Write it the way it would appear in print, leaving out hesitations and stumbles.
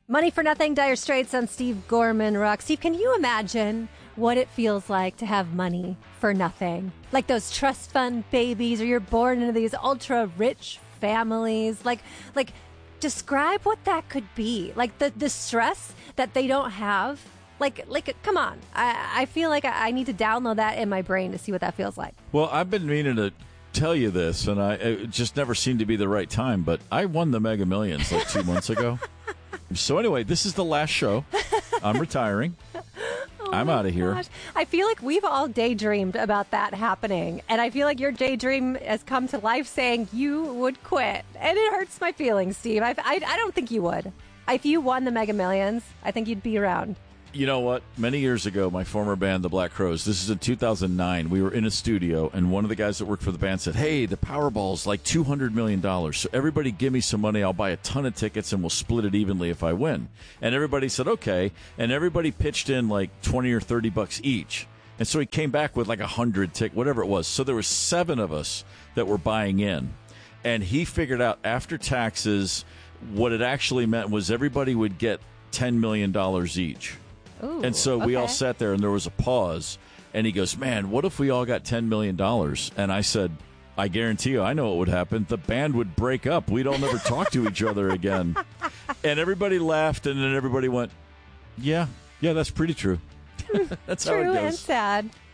Money for Nothing, Dire Straits on Steve Gorman Rock. Steve, can you imagine what it feels like to have money for nothing? Like those trust fund babies, or you're born into these ultra rich families. Like describe what that could be. Like the stress that they don't have. Like, come on. I feel like I need to download that in my brain to see what that feels like. Well, I've been meaning to tell you this, and it just never seemed to be the right time, but I won the Mega Millions like 2 months ago. So anyway, this is the last show. I'm retiring. I'm out of here. I feel like we've all daydreamed about that happening, and I feel like your daydream has come to life saying you would quit, and it hurts my feelings, Steve. I don't think you would. If you won the Mega Millions, I think you'd be around. You know what? Many years ago, my former band, the Black Crowes, this is in 2009, we were in a studio, and one of the guys that worked for the band said, hey, the Powerball's like $200 million, so everybody give me some money, I'll buy a ton of tickets, and we'll split it evenly if I win. And everybody said, okay, and everybody pitched in like 20 or 30 bucks each. And so he came back with like 100 tickets, whatever it was. So there were 7 of us that were buying in. And he figured out after taxes, what it actually meant was everybody would get $10 million each. Ooh, and so we all sat there, and there was a pause, and he goes, man, what if we all got $10 million? And I said, I guarantee you, I know what would happen. The band would break up. We'd all never talk to each other again. And everybody laughed, and then everybody went, yeah, that's pretty true. That's how it True goes. and sad.